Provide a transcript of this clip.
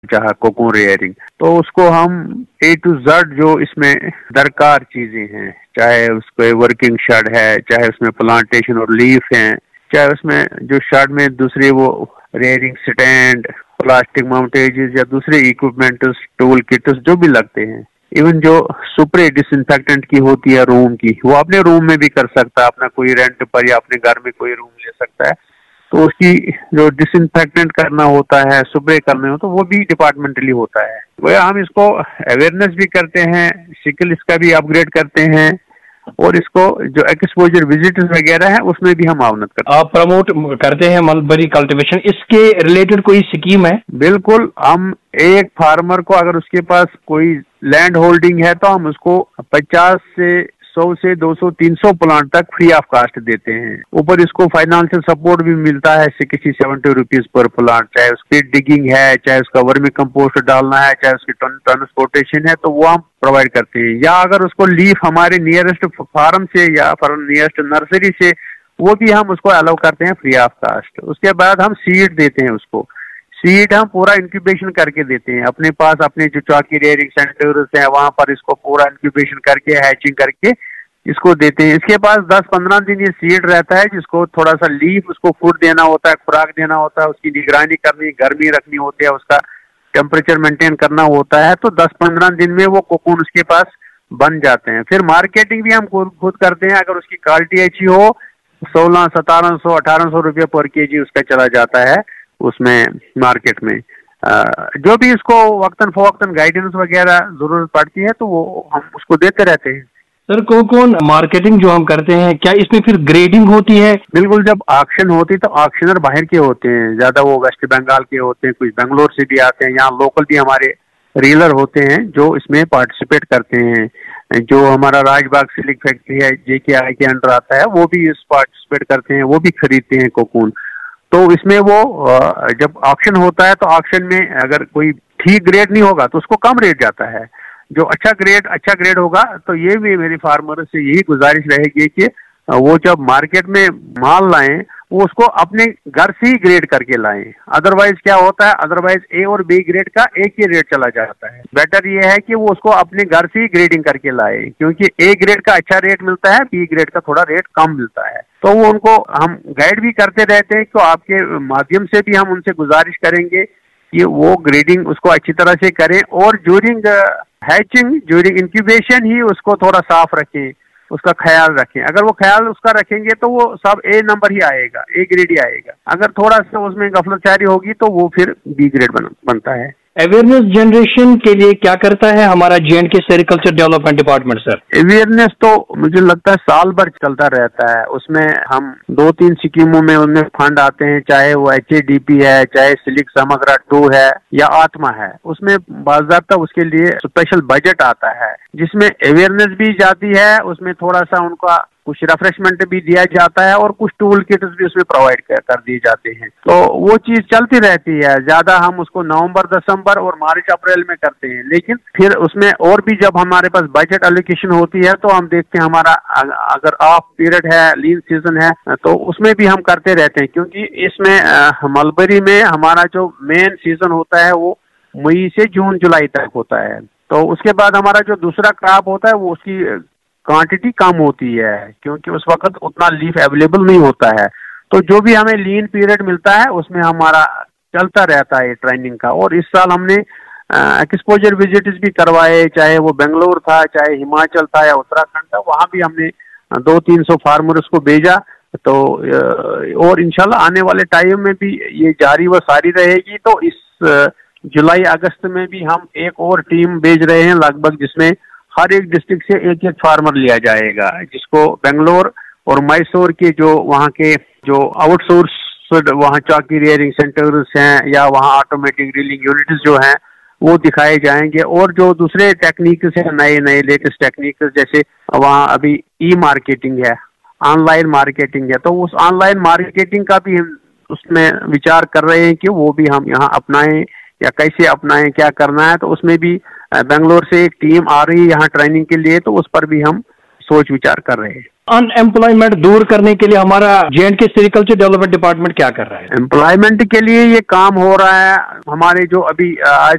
जहाँ cocoon rearing, तो उसको हम A to Z जो इसमें दरकार चीजें हैं, चाहे उसको वर्किंग शेड है, चाहे उसमें प्लांटेशन और लीफ है, चाहे उसमें जो शेड में दूसरे वो रेयरिंग स्टैंड, प्लास्टिक माउंटेजेस या दूसरे इक्विपमेंट, टूल किट्स जो भी लगते हैं, इवन जो सुप्रे डिसइंफेक्टेंट की होती है रूम की, वो अपने रूम में भी कर सकता है, अपना कोई रेंट पर या अपने घर में कोई रूम ले सकता है, तो उसकी जो डिसइंफेक्टेंट करना होता है, स्प्रे करने हो, तो वो भी डिपार्टमेंटली होता है। वह हम इसको अवेयरनेस भी करते हैं, स्किल इसका भी अपग्रेड करते हैं, और इसको जो एक्सपोजर विजिट्स वगैरह है उसमें भी हम मावनत करते हैं। आप प्रमोट करते हैं मलबरी कल्टीवेशन, इसके रिलेटेड कोई स्कीम है? बिल्कुल, हम एक फार्मर को अगर उसके पास कोई लैंड होल्डिंग है तो हम उसको 50 से 100 से 200 300 प्लांट तक फ्री ऑफ कास्ट देते हैं। ऊपर इसको फाइनेंशियल सपोर्ट भी मिलता है 60-70 रुपीज पर प्लांट, चाहे उसकी डिगिंग है, चाहे उसका वर्मी कंपोस्ट डालना है, चाहे उसकी ट्रांसपोर्टेशन है, तो वो हम प्रोवाइड करते हैं। या अगर उसको लीफ हमारे नियरेस्ट फार्म से या नियरेस्ट नर्सरी से, वो भी हम उसको अलाउ करते हैं फ्री ऑफ कास्ट। उसके बाद हम सीड देते हैं उसको, सीड हम पूरा इंक्यूबेशन करके देते हैं अपने पास, अपने जो चौकी रेयरिंग सेंटर्स हैं वहां पर इसको पूरा इंक्यूबेशन करके हैचिंग करके इसको देते हैं। इसके पास 10-15 दिन ये सीड रहता है, जिसको थोड़ा सा लीफ उसको फूड देना होता है, खुराक देना होता है, उसकी निगरानी करनी, गर्मी रखनी होती है, उसका टेम्परेचर मेंटेन करना होता है, तो 10-15 दिन में वो कोकून उसके पास बन जाते हैं। फिर मार्केटिंग भी हम खुद करते हैं। अगर उसकी क्वालिटी अच्छी हो, 1600-1700-1800 रुपये पर केजी उसका चला जाता है उसमें मार्केट में। जो भी इसको वक्तन फवक्तन गाइडेंस वगैरह जरूरत पड़ती है तो वो हम उसको देते रहते हैं। सर, कोकून मार्केटिंग जो हम करते हैं, क्या इसमें फिर ग्रेडिंग होती है? बिल्कुल, जब ऑक्शन होती है तो ऑक्शनर बाहर के होते हैं, ज्यादा वो वेस्ट बंगाल के होते हैं, कुछ बेंगलोर से भी आते हैं, यहाँ लोकल भी हमारे रीलर होते हैं जो इसमें पार्टिसिपेट करते हैं। जो हमारा राजबाग सिल्क फैक्ट्री है, JKI के अंडर आता है, वो भी इस पार्टिसिपेट करते हैं, वो भी खरीदते हैं कोकून। तो इसमें वो जब ऑक्शन होता है तो ऑक्शन में अगर कोई ठीक ग्रेड नहीं होगा तो उसको कम रेट जाता है। जो अच्छा ग्रेड होगा, तो ये भी मेरी फार्मर से यही गुजारिश रहेगी कि वो जब मार्केट में माल लाएं वो उसको अपने घर से ही ग्रेड करके लाएं। अदरवाइज क्या होता है, अदरवाइज A और B ग्रेड का एक ही रेट चला जाता है। बेटर ये है कि वो उसको अपने घर से ही ग्रेडिंग करके लाए, क्योंकि A ग्रेड का अच्छा रेट मिलता है, B ग्रेड का थोड़ा रेट कम मिलता है। तो वो उनको हम गाइड भी करते रहते हैं, तो आपके माध्यम से भी हम उनसे गुजारिश करेंगे कि वो ग्रेडिंग उसको अच्छी तरह से करें, और ड्यूरिंग हैचिंग, ड्यूरिंग इंक्यूबेशन ही उसको थोड़ा साफ रखें, उसका ख्याल रखें। अगर वो ख्याल उसका रखेंगे तो वो सब A नंबर ही आएगा, A ग्रेड ही आएगा। अगर थोड़ा सा उसमें गफलतचारी होगी तो वो फिर B ग्रेड बनता है। अवेयरनेस जनरेशन के लिए क्या करता है हमारा J&K sericulture development department? Sir, awareness तो मुझे लगता है साल भर चलता रहता है। उसमें हम 2-3 स्कीमों में उनमें फंड आते हैं, चाहे वो HADP है, चाहे सिलिक समग्रा 2 है या आत्मा है, उसमें बाज़ाब्ता उसके लिए स्पेशल बजट आता है जिसमें अवेयरनेस भी जाती है, उसमें थोड़ा सा उनका कुछ रिफ्रेशमेंट भी दिया जाता है और कुछ टूल किट्स भी उसमें प्रोवाइड कर दिए जाते हैं। तो वो चीज चलती रहती है। ज्यादा हम उसको नवंबर, दिसंबर और मार्च, अप्रैल में करते हैं, लेकिन फिर उसमें और भी जब हमारे पास बजट एलोकेशन होती है तो हम देखते हैं हमारा अगर ऑफ पीरियड है, लीन सीजन है, तो उसमें भी हम करते रहते हैं, क्योंकि इसमें मलबरी में हमारा जो मेन सीजन होता है वो मई से जून जुलाई तक होता है। तो उसके बाद हमारा जो दूसरा क्रॉप होता है वो उसकी क्वांटिटी कम होती है, क्योंकि उस वक्त उतना लीफ अवेलेबल नहीं होता है। तो जो भी हमें लीन पीरियड मिलता है उसमें हमारा चलता रहता है ट्रेनिंग का। और इस साल हमने एक्सपोजर विजिट्स भी करवाए, चाहे वो बेंगलोर था, चाहे हिमाचल था या उत्तराखंड था, वहां भी हमने 200-300 फार्मर्स को भेजा। तो और इंशाल्लाह आने वाले टाइम में भी ये जारी व सारी रहेगी। तो इस जुलाई अगस्त में भी हम एक और टीम भेज रहे हैं लगभग, जिसमें हर एक डिस्ट्रिक्ट से एक फार्मर लिया जाएगा, जिसको बेंगलोर और मैसूर के जो वहाँ के जो आउटसोर्स वहाँ चौकी रेयरिंग सेंटर्स हैं या वहाँ ऑटोमेटिक ड्रिलिंग यूनिट्स जो हैं वो दिखाए जाएंगे। और जो दूसरे टेक्निक्स हैं, नए लेटेस्ट टेक्निक्स, जैसे वहाँ अभी मार्केटिंग है, ऑनलाइन मार्केटिंग है, तो उस ऑनलाइन मार्केटिंग का भी हम उसमें विचार कर रहे हैं कि वो भी हम यहाँ अपनाएं या कैसे अपनाएं, क्या करना है। तो उसमें भी बेंगलोर से एक टीम आ रही है यहाँ ट्रेनिंग के लिए, तो उस पर भी हम सोच विचार कर रहे हैं। अनएम्प्लॉयमेंट दूर करने के लिए हमारा J&K सेरिकल्चर डेवलपमेंट डिपार्टमेंट क्या कर रहा है? एम्प्लॉयमेंट के लिए ये काम हो रहा है। हमारे जो अभी आज